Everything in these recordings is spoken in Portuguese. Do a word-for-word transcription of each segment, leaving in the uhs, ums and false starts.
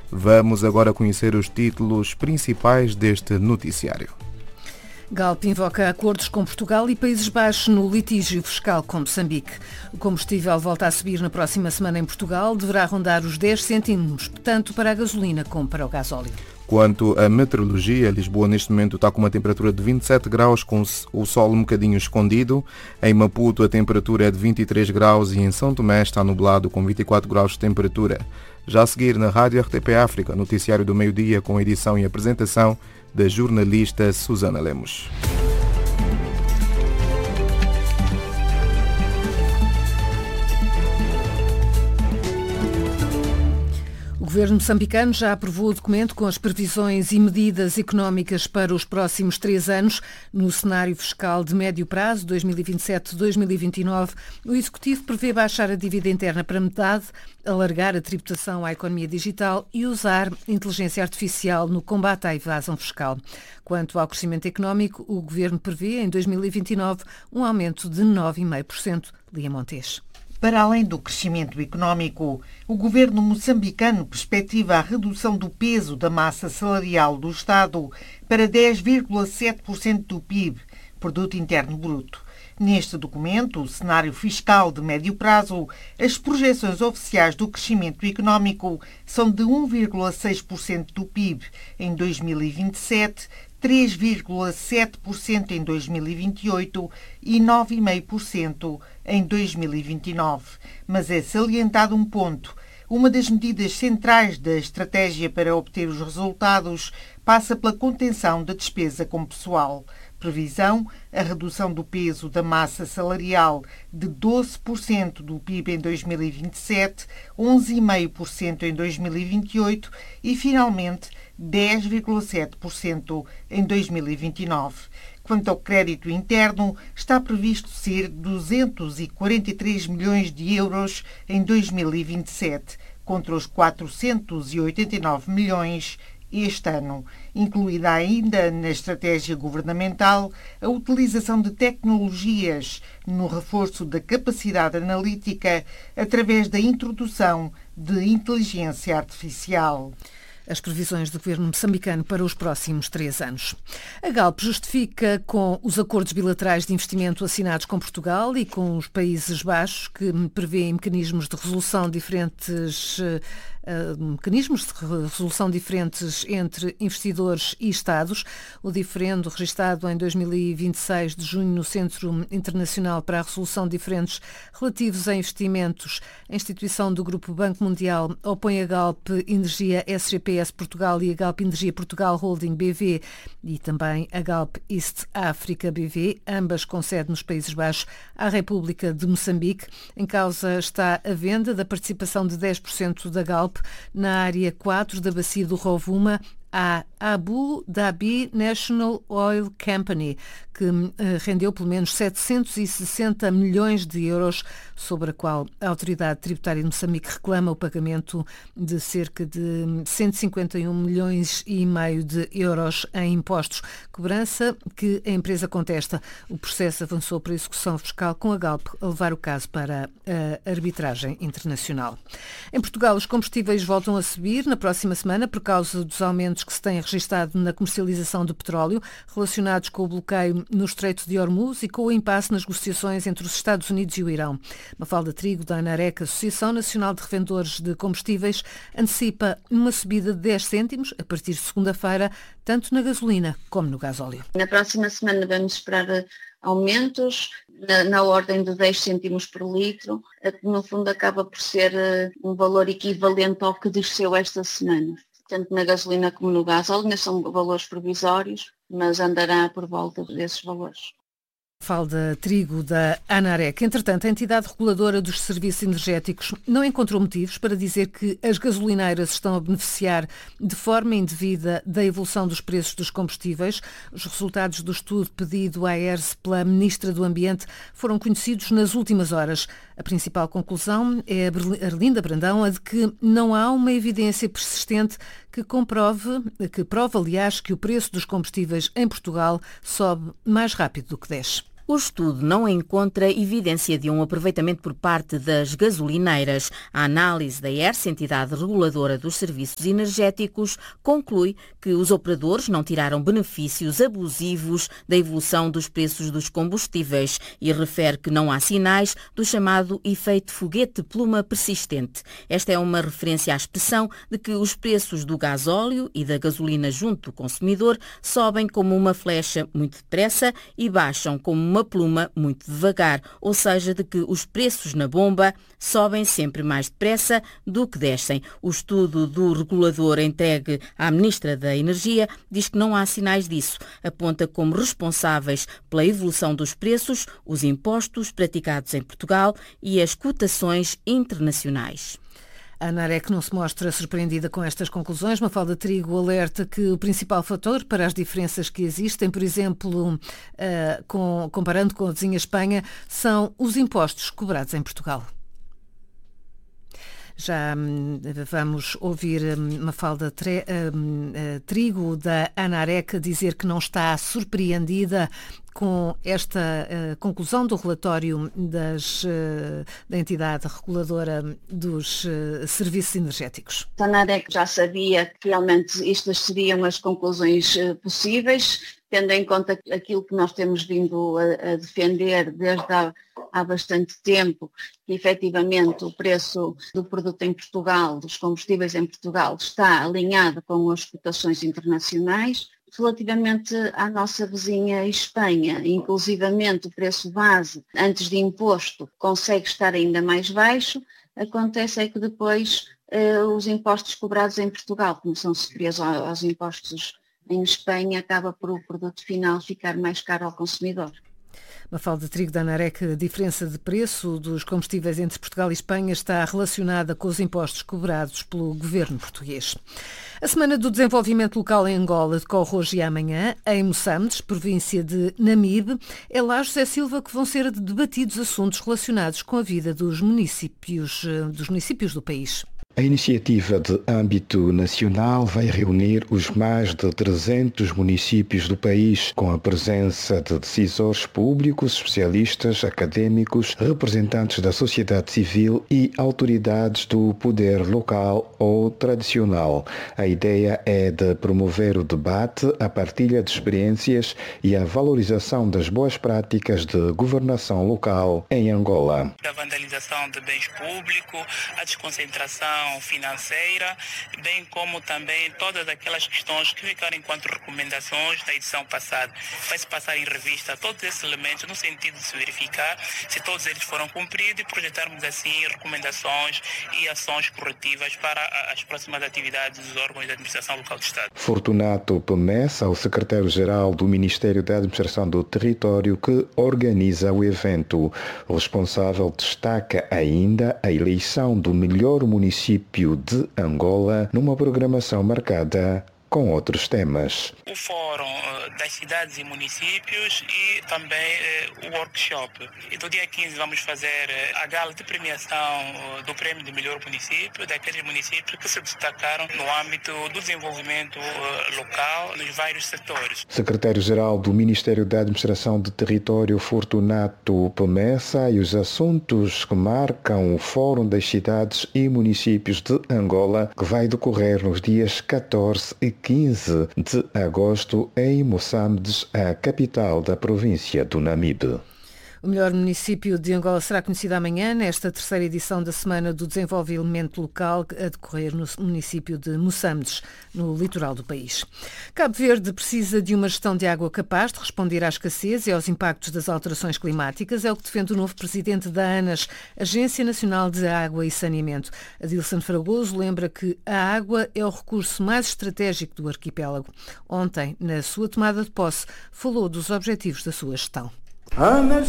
Vamos agora conhecer os títulos principais deste noticiário. Galp invoca acordos com Portugal e Países Baixos no litígio fiscal com Moçambique. O combustível volta a subir na próxima semana em Portugal, deverá rondar os dez cêntimos, tanto para a gasolina como para o gasóleo. Quanto à meteorologia, Lisboa neste momento está com uma temperatura de vinte e sete graus, com o sol um bocadinho escondido. Em Maputo a temperatura é de vinte e três graus e em São Tomé está nublado com vinte e quatro graus de temperatura. Já a seguir na Rádio R T P África, noticiário do meio-dia com edição e apresentação da jornalista Susana Lemos. O governo moçambicano já aprovou o documento com as previsões e medidas económicas para os próximos três anos. No cenário fiscal de médio prazo, dois mil e vinte e sete a dois mil e vinte e nove, o Executivo prevê baixar a dívida interna para metade, alargar a tributação à economia digital e usar inteligência artificial no combate à evasão fiscal. Quanto ao crescimento económico, o governo prevê em dois mil e vinte e nove um aumento de nove vírgula cinco por cento. Lia Montes. Para além do crescimento económico, o governo moçambicano perspectiva a redução do peso da massa salarial do Estado para dez vírgula sete por cento do P I B, Produto Interno Bruto. Neste documento, o cenário fiscal de médio prazo, as projeções oficiais do crescimento económico são de um vírgula seis por cento do P I B em dois mil e vinte e sete, três vírgula sete por cento em dois mil e vinte e oito e nove vírgula cinco por cento em dois mil e vinte e nove. Mas é salientado um ponto. Uma das medidas centrais da estratégia para obter os resultados passa pela contenção da despesa com pessoal. Previsão, a redução do peso da massa salarial de doze por cento do P I B em dois mil e vinte e sete, onze vírgula cinco por cento em dois mil e vinte e oito e, finalmente, dez vírgula sete por cento em dois mil e vinte e nove. Quanto ao crédito interno, está previsto ser duzentos e quarenta e três milhões de euros em dois mil e vinte e sete, contra os quatrocentos e oitenta e nove milhões este ano. Incluída ainda na estratégia governamental a utilização de tecnologias no reforço da capacidade analítica através da introdução de inteligência artificial. As previsões do governo moçambicano para os próximos três anos. A Galp justifica com os acordos bilaterais de investimento assinados com Portugal e com os Países Baixos, que prevêem mecanismos de resolução diferentes, uh, mecanismos de resolução diferentes entre investidores e Estados. O diferendo registado em dois mil e vinte e seis de junho no Centro Internacional para a Resolução de Diferendos relativos a investimentos, a instituição do Grupo Banco Mundial opõe a Galp Energia S G P S Portugal e a Galp Energia Portugal Holding B V e também a Galp East Africa B V, ambas com sede nos Países Baixos, à República de Moçambique. Em causa está a venda da participação de dez por cento da Galp na área quatro da bacia do Rovuma à Abu Dhabi National Oil Company, que rendeu pelo menos setecentos e sessenta milhões de euros, sobre a qual a Autoridade Tributária de Moçambique reclama o pagamento de cerca de cento e cinquenta e um milhões e meio de euros em impostos. Cobrança que a empresa contesta. O processo avançou para a execução fiscal, com a Galp a levar o caso para a arbitragem internacional. Em Portugal, os combustíveis voltam a subir na próxima semana por causa dos aumentos que se têm registado na comercialização de petróleo, relacionados com o bloqueio no Estreito de Hormuz e com o impasse nas negociações entre os Estados Unidos e o Irão. Mafalda Trigo, da ANAREC, Associação Nacional de Revendedores de Combustíveis, antecipa uma subida de dez cêntimos a partir de segunda-feira, tanto na gasolina como no gasóleo. Na próxima semana vamos esperar aumentos na, na ordem de dez cêntimos por litro, que no fundo acaba por ser um valor equivalente ao que desceu esta semana. Tanto na gasolina como no gasóleo, são valores provisórios, mas andará por volta desses valores. Falda Trigo, da ANAREC. Entretanto, a entidade reguladora dos serviços energéticos não encontrou motivos para dizer que as gasolineiras estão a beneficiar de forma indevida da evolução dos preços dos combustíveis. Os resultados do estudo pedido à E R S pela Ministra do Ambiente foram conhecidos nas últimas horas. A principal conclusão é a Arlinda Brandão, a de que não há uma evidência persistente que comprove, que prova, aliás, que o preço dos combustíveis em Portugal sobe mais rápido do que desce. O estudo não encontra evidência de um aproveitamento por parte das gasolineiras. A análise da E R S, entidade reguladora dos serviços energéticos, conclui que os operadores não tiraram benefícios abusivos da evolução dos preços dos combustíveis e refere que não há sinais do chamado efeito foguete-pluma persistente. Esta é uma referência à expressão de que os preços do gasóleo e da gasolina junto do consumidor sobem como uma flecha muito depressa e baixam como uma pluma muito devagar, ou seja, de que os preços na bomba sobem sempre mais depressa do que descem. O estudo do regulador entregue à Ministra da Energia diz que não há sinais disso. Aponta como responsáveis pela evolução dos preços os impostos praticados em Portugal e as cotações internacionais. A ANAREC não se mostra surpreendida com estas conclusões. Mafalda Trigo alerta que o principal fator para as diferenças que existem, por exemplo, uh, com, comparando com a vizinha Espanha, são os impostos cobrados em Portugal. Já hum, vamos ouvir hum, Mafalda tre, hum, uh, Trigo da ANAREC dizer que não está surpreendida com esta uh, conclusão do relatório das, uh, da entidade reguladora dos uh, serviços energéticos. A ANAREC já sabia que realmente estas seriam as conclusões uh, possíveis, tendo em conta aquilo que nós temos vindo a, a defender desde há, há bastante tempo, que efetivamente o preço do produto em Portugal, dos combustíveis em Portugal, está alinhado com as cotações internacionais. Relativamente à nossa vizinha Espanha, inclusivamente o preço base antes de imposto consegue estar ainda mais baixo, acontece é que depois eh, os impostos cobrados em Portugal, como são superiores aos impostos em Espanha, acaba por o produto final ficar mais caro ao consumidor. Mafalda Trigo da ANAREC, a diferença de preço dos combustíveis entre Portugal e Espanha está relacionada com os impostos cobrados pelo governo português. A Semana do Desenvolvimento Local em Angola decorre hoje e amanhã, em Moçambique, província de Namibe. É lá, José Silva, que vão ser debatidos assuntos relacionados com a vida dos municípios, dos municípios do país. A iniciativa de âmbito nacional vai reunir os mais de trezentos municípios do país, com a presença de decisores públicos, especialistas, académicos, representantes da sociedade civil e autoridades do poder local ou tradicional. A ideia é de promover o debate, a partilha de experiências e a valorização das boas práticas de governação local em Angola. Da vandalização de bens públicos, a desconcentração financeira, bem como também todas aquelas questões que ficaram enquanto recomendações da edição passada. Vai-se passar em revista todos esses elementos no sentido de se verificar se todos eles foram cumpridos e projetarmos assim recomendações e ações corretivas para as próximas atividades dos órgãos da administração local do Estado. Fortunato Pemessa, o secretário-geral do Ministério da Administração do Território, que organiza o evento. O responsável destaca ainda a eleição do melhor município de Angola numa programação marcada com outros temas. O Fórum uh, das Cidades e Municípios e também uh, o workshop. E do dia quinze vamos fazer uh, a gala de premiação uh, do Prêmio de Melhor Município, daqueles municípios que se destacaram no âmbito do desenvolvimento uh, local nos vários setores. Secretário-Geral do Ministério da Administração de Território, Fortunato Pemessa, e os assuntos que marcam o Fórum das Cidades e Municípios de Angola, que vai decorrer nos dias catorze e quinze de agosto em Moçambique, a capital da província do Namibe. O melhor município de Angola será conhecido amanhã, nesta terceira edição da Semana do Desenvolvimento Local, a decorrer no município de Moçambique, no litoral do país. Cabo Verde precisa de uma gestão de água capaz de responder à escassez e aos impactos das alterações climáticas. É o que defende o novo presidente da ANAS, Agência Nacional de Água e Saneamento. Adilson Fragoso lembra que a água é o recurso mais estratégico do arquipélago. Ontem, na sua tomada de posse, falou dos objetivos da sua gestão. A ANAS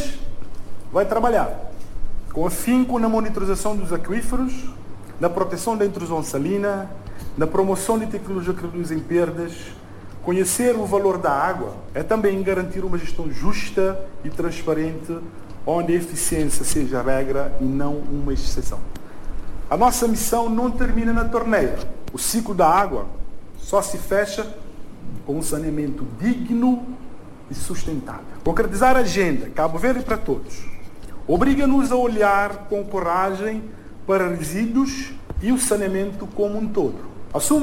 vai trabalhar com afinco na monitorização dos aquíferos, na proteção da intrusão salina, na promoção de tecnologia que reduzem perdas. Conhecer o valor da água é também garantir uma gestão justa e transparente, onde a eficiência seja a regra e não uma exceção. A nossa missão não termina na torneira. O ciclo da água só se fecha com um saneamento digno e sustentável. Concretizar a agenda Cabo Verde para todos obriga-nos a olhar com coragem para resíduos e o saneamento como um todo. Assuma